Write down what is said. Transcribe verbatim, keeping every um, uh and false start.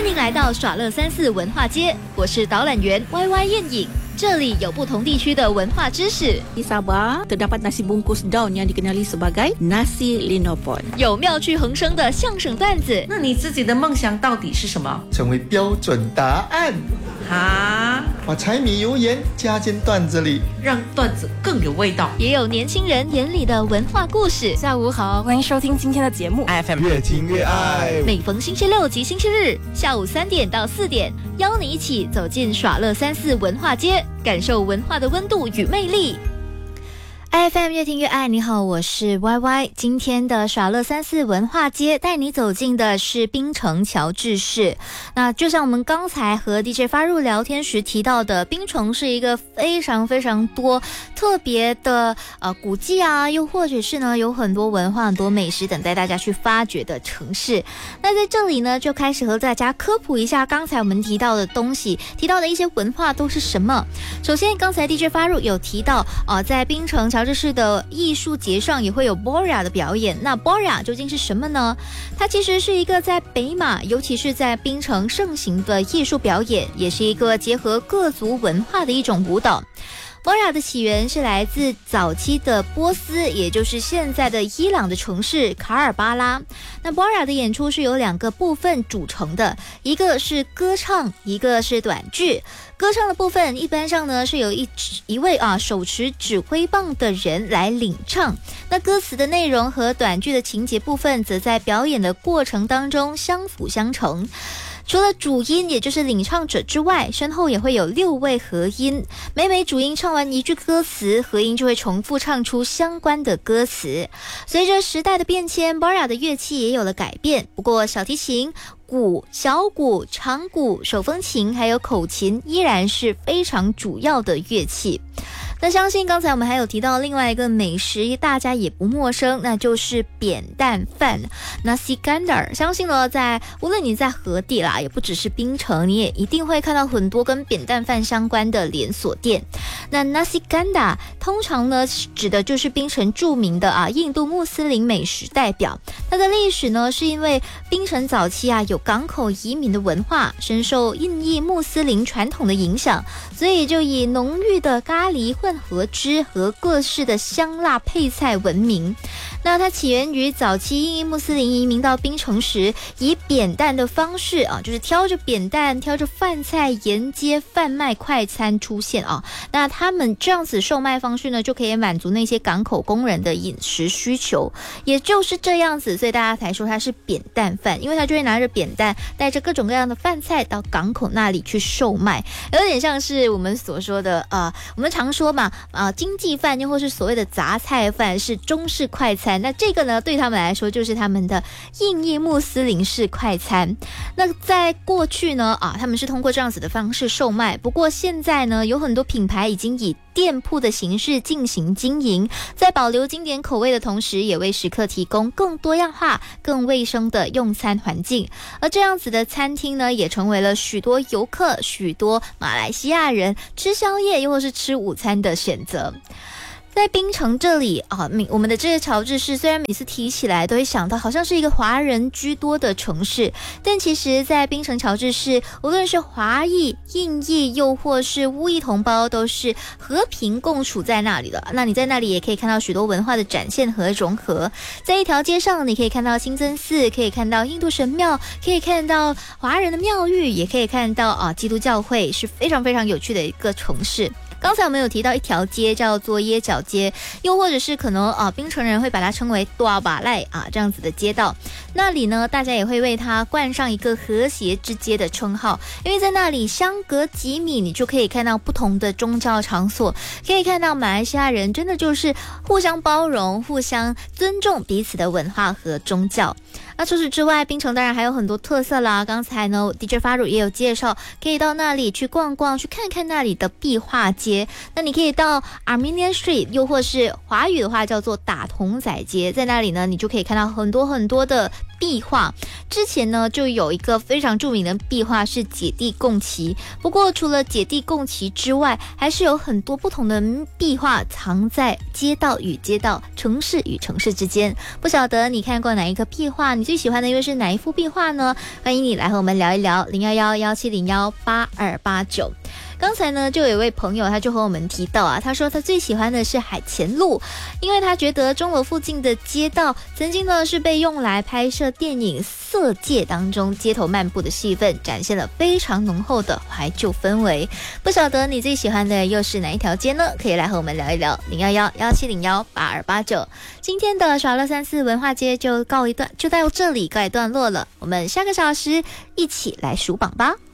迎来到耍乐三四文化街，我是导览员 Y Y 燕影。这里有不同地区的文化知识。 Di Sabah terdapat nasi bungkus daun yang dikenali sebagai nasi linopon。 有妙趣横生的相声段子。 那你自己的梦想到底是什么？ 成为标准答案。 啊， 把柴米油盐加进段子里， 让段子更有味道。 也有年轻人眼里的文化故事。 下午好，欢迎收听今天的节目 F M 越听越爱。 每逢星期六及星期日下午三点到四点，邀你一起走进耍乐三四文化街，感受文化的温度与魅力。F M 越听越爱，你好，我是 Y Y。 今天的耍乐三四文化街带你走进的是槟城乔治市。那就像我们刚才和 D J 发入聊天时提到的，槟城是一个非常非常多特别的呃古迹啊，又或者是呢有很多文化很多美食等待大家去发掘的城市。那在这里呢就开始和大家科普一下刚才我们提到的东西，提到的一些文化都是什么。首先刚才 D J 发入有提到呃在槟城乔治市的艺术节上也会有 Boria 的表演。那 Boria 究竟是什么呢？它其实是一个在北马尤其是在槟城盛行的艺术表演，也是一个结合各族文化的一种舞蹈。Boria 的起源是来自早期的波斯，也就是现在的伊朗的城市卡尔巴拉。那 Boria 的演出是由两个部分组成的，一个是歌唱，一个是短剧。歌唱的部分一般上呢是由一一位啊手持指挥棒的人来领唱，那歌词的内容和短剧的情节部分则在表演的过程当中相辅相成。除了主音也就是领唱者之外，身后也会有六位和音，每每主音唱完一句歌词，和音就会重复唱出相关的歌词。随着时代的变迁， Boria 的乐器也有了改变，不过小提琴、鼓、小鼓、长鼓、手风琴还有口琴依然是非常主要的乐器。那相信刚才我们还有提到另外一个美食大家也不陌生，那就是扁担饭 Nasi Kandar。 相信呢在无论你在何地啦，也不只是槟城，你也一定会看到很多跟扁担饭相关的连锁店。那 Nasi Kandar 通常呢指的就是槟城著名的啊印度穆斯林美食代表。它的历史呢是因为槟城早期啊有港口移民的文化，深受印裔穆斯林传统的影响，所以就以浓郁的咖喱混合汁和各式的香辣配菜闻名。那它起源于早期印裔穆斯林移民到槟城时，以扁担的方式啊，就是挑着扁担挑着饭菜沿街贩卖快餐出现啊。那他们这样子售卖方式呢，就可以满足那些港口工人的饮食需求。也就是这样子，所以大家才说它是扁担饭，因为它就会拿着扁担带着各种各样的饭菜到港口那里去售卖，有点像是我们所说的呃，我们常说嘛呃，经济饭又或是所谓的杂菜饭是中式快餐，那这个呢对他们来说就是他们的印裔穆斯林式快餐。那在过去呢啊，他们是通过这样子的方式售卖，不过现在呢有很多品牌已经以店铺的形式进行经营，在保留经典口味的同时，也为食客提供更多样化更卫生的用餐环境。而这样子的餐厅呢，也成为了许多游客许多马来西亚人吃宵夜又或是吃午餐的选择。在槟城这里啊，我们的这个乔治市虽然每次提起来都会想到好像是一个华人居多的城市，但其实在槟城乔治市，无论是华裔、印裔又或是乌裔同胞都是和平共处在那里的。那你在那里也可以看到许多文化的展现和融合。在一条街上你可以看到清真寺，可以看到印度神庙，可以看到华人的庙宇，也可以看到啊基督教会，是非常非常有趣的一个城市。刚才我们有提到一条街叫做耶角街，又或者是可能啊，槟城人会把它称为多巴赖啊这样子的街道。那里呢，大家也会为它冠上一个和谐之街的称号，因为在那里相隔几米，你就可以看到不同的宗教场所，可以看到马来西亚人真的就是互相包容、互相尊重彼此的文化和宗教。那除此之外，槟城当然还有很多特色啦。刚才呢 D J 发如也有介绍，可以到那里去逛逛，去看看那里的壁画街。那你可以到 Armenian Street， 又或是华语的话叫做打童仔街，在那里呢你就可以看到很多很多的壁画。之前呢就有一个非常著名的壁画是姐弟共骑，不过除了姐弟共骑之外，还是有很多不同的壁画藏在街道与街道、城市与城市之间。不晓得你看过哪一个壁画，你最喜欢的又是哪一幅壁画呢？欢迎你来和我们聊一聊，零幺幺幺七零幺八二八九。刚才呢，就有一位朋友，他就和我们提到啊，他说他最喜欢的是海前路，因为他觉得钟楼附近的街道曾经呢是被用来拍摄电影《色戒》当中街头漫步的戏份，展现了非常浓厚的怀旧氛围。不晓得你最喜欢的又是哪一条街呢？可以来和我们聊一聊，零幺幺幺七零幺八二八九。今天的耍乐三四文化街就告一段，就到这里告一段落了。我们下个小时一起来数榜吧。